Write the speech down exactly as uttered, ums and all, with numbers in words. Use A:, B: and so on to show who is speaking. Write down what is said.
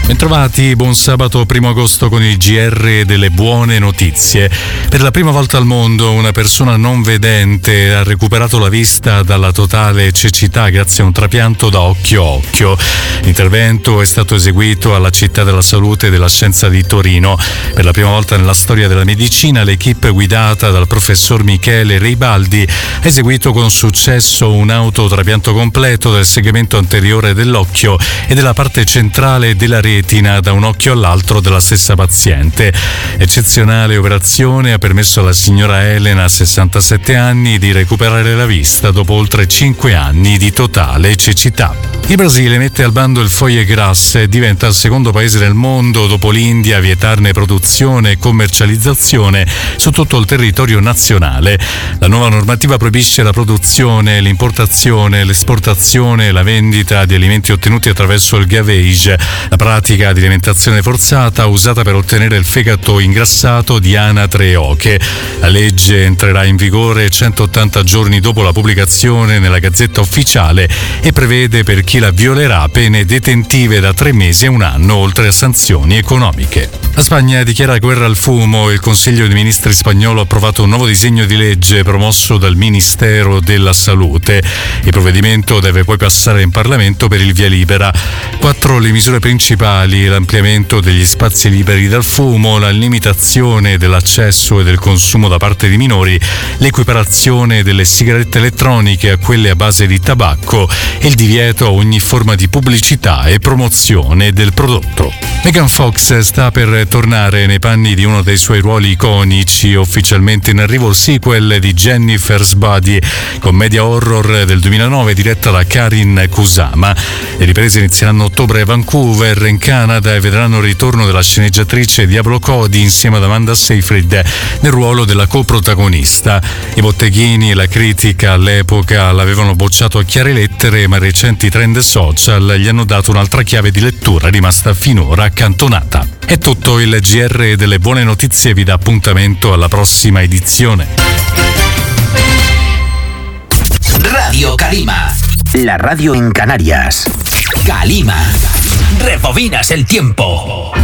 A: Bentrovati, buon sabato primo agosto con il G R delle buone notizie. Per la prima volta al mondo una persona non vedente ha recuperato la vista dalla totale cecità grazie a un trapianto da occhio a occhio. L'intervento è stato eseguito alla Città della Salute e della Scienza di Torino. Per la prima volta nella storia della medicina l'equipe guidata dal professor Michele Reibaldi ha eseguito con successo un autotrapianto completo del segmento anteriore dell'occhio e della parte centrale della retina da un occhio all'altro della stessa paziente. Eccezionale operazione ha permesso alla signora Elena, sessantasette anni, di recuperare la vista dopo oltre cinque anni di totale cecità. Il Brasile mette al bando il foie gras e diventa il secondo paese del mondo dopo l'India a vietarne produzione e commercializzazione su tutto il territorio nazionale. La nuova normativa proibisce la produzione, l'importazione, l'esportazione e la vendita di alimenti ottenuti attraverso il gavage, la pratica di alimentazione forzata usata per ottenere il fegato ingrassato di anatre e oche. La legge entrerà in vigore centottanta giorni dopo la pubblicazione nella Gazzetta Ufficiale e prevede per chi la violerà pene detentive da tre mesi a un anno, oltre a sanzioni economiche. La Spagna dichiara guerra al fumo e il Consiglio dei Ministri spagnolo ha approvato un nuovo disegno di legge promosso dal Ministero della Salute. Il provvedimento deve poi passare in Parlamento per il via libera. Quattro le misure principali: l'ampliamento degli spazi liberi dal fumo, la limitazione dell'accesso e del consumo da parte di minori, l'equiparazione delle sigarette elettroniche a quelle a base di tabacco e il divieto a ogni forma di pubblicità e promozione del prodotto. Megan Fox sta per tornare nei panni di uno dei suoi ruoli iconici. Ufficialmente in arrivo il sequel di Jennifer's Body, commedia horror del duemilanove diretta da Karin Kusama. Le riprese inizieranno a ottobre a Vancouver, in Canada, e vedranno il ritorno della sceneggiatrice Diablo Cody insieme ad Amanda Seyfried nel ruolo della coprotagonista. I botteghini e la critica all'epoca l'avevano bocciato a chiare lettere, ma i recenti trend social gli hanno dato un'altra chiave di lettura rimasta finora accantonata. È tutto, il G R delle buone notizie vi dà appuntamento alla prossima edizione.
B: Radio Calima, la radio en Canarias. Calima, rebobinas el tiempo.